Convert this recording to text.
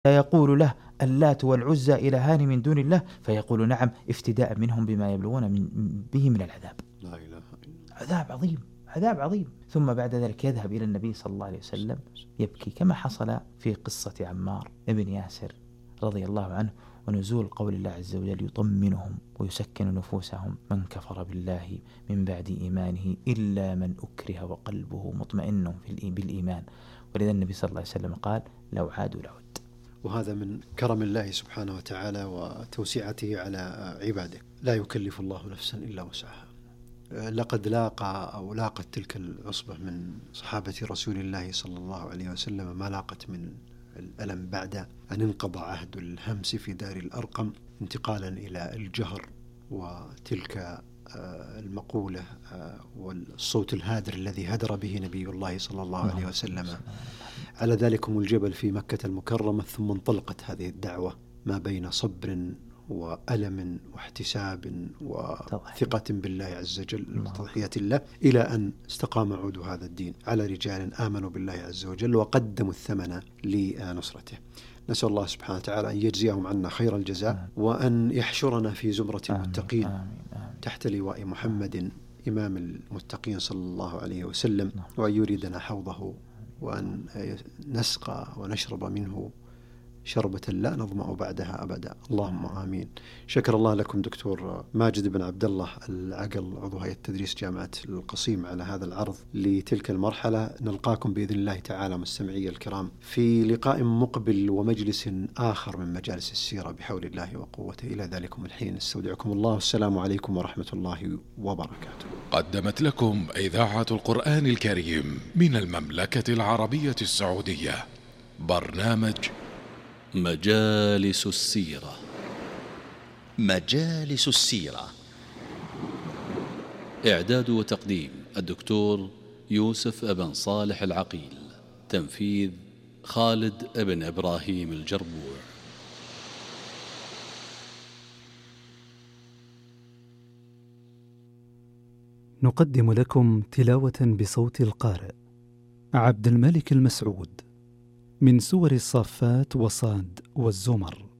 يقول له اللات والعزى إلهان من دون الله، فيقول نعم، افتداء منهم بما يبلغون به من العذاب. لا إله إلا الله. عذاب عظيم، عذاب عظيم. ثم بعد ذلك يذهب إلى النبي صلى الله عليه وسلم يبكي، كما حصل في قصة عمار بن ياسر رضي الله عنه، ونزول قول الله عز وجل يطمنهم ويسكن نفوسهم: من كفر بالله من بعد إيمانه إلا من أكره وقلبه مطمئن بالإيمان. ولذا النبي صلى الله عليه وسلم قال: لو عادوا لعد. وهذا من كرم الله سبحانه وتعالى وتوسعته على عباده، لا يكلف الله نفسا إلا وسعها. لقد لاقت تلك العصبة من صحابة رسول الله صلى الله عليه وسلم ما لاقت من الألم بعد أن انقضى عهد الهمس في دار الأرقم، انتقالا إلى الجهر وتلك المقولة والصوت الهادر الذي هدر به نبي الله صلى الله عليه وسلم على ذلكم الجبل في مكة المكرمة. ثم انطلقت هذه الدعوة ما بين صبر وألم واحتساب وثقة بالله عز وجل وتضحية الله، إلى أن استقام عود هذا الدين على رجال آمنوا بالله عز وجل وقدموا الثمن لنصرته. نسأل الله سبحانه وتعالى أن يجزيهم عنا خير الجزاء، وأن يحشرنا في زمرة المتقين تحت لواء محمد إمام المتقين صلى الله عليه وسلم، وأن يريدنا حوضه، وأن نسقى ونشرب منه شربة لا نظمأ بعدها أبدا، اللهم آمين. شكر الله لكم دكتور ماجد بن عبد الله العقل، عضو هيئة تدريس جامعة القصيم، على هذا العرض لتلك المرحلة. نلقاكم بإذن الله تعالى مستمعي الكرام في لقاء مقبل ومجلس آخر من مجالس السيرة بحول الله وقوته. إلى ذلكم الحين استودعكم الله، والسلام عليكم ورحمة الله وبركاته. قدمت لكم إذاعة القرآن الكريم من المملكة العربية السعودية برنامج مجالس السيرة. مجالس السيرة، إعداد وتقديم الدكتور يوسف ابن صالح العقيل، تنفيذ خالد ابن إبراهيم الجربوع. نقدم لكم تلاوة بصوت القارئ عبد الملك المسعود من سور الصافات وصاد والزمر.